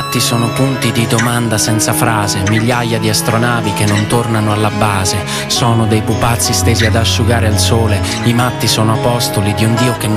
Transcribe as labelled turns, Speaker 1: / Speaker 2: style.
Speaker 1: fatti sono punti di domanda senza frase, migliaia di astronavi che non tornano alla base. Sono dei pupazzi stesi ad asciugare al sole, i matti sono apostoli di un Dio che